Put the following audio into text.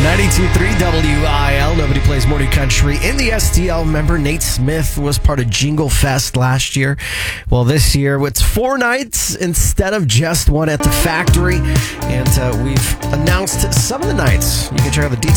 92.3 WIL. Nobody plays more new country in the STL. Member Nate Smith was part of Jingle Fest last year. Well, this year it's 4 nights instead of just one at the factory. And we've announced some of the nights. You can check out the details